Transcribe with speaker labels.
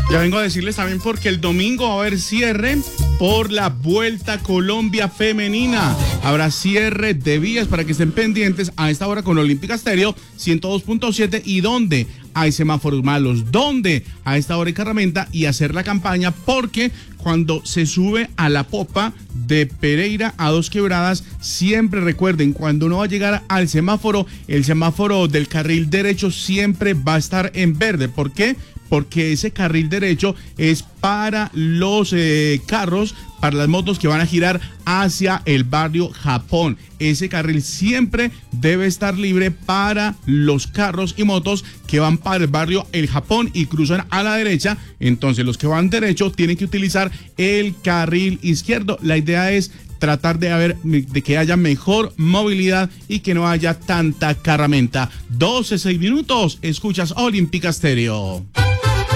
Speaker 1: Ya vengo a decirles también porque el domingo va a haber cierre por la Vuelta Colombia Femenina. Habrá cierre de vías para que estén pendientes a esta hora con Olímpica Estéreo 102.7. ¿Y dónde hay semáforos malos? ¿Dónde a esta hora hay carramenta? Y hacer la campaña, porque cuando se sube a la popa de Pereira a Dos Quebradas, siempre recuerden, cuando uno va a llegar al semáforo, el semáforo del carril derecho siempre va a estar en verde. ¿Por qué? Porque ese carril derecho es para los carros, para las motos que van a girar hacia el barrio Japón. Ese carril siempre debe estar libre para los carros y motos que van para el barrio El Japón y cruzan a la derecha. Entonces los que van derecho tienen que utilizar el carril izquierdo. La idea es tratar de que haya mejor movilidad y que no haya tanta carramenta. 12:06, escuchas Olímpica Estéreo.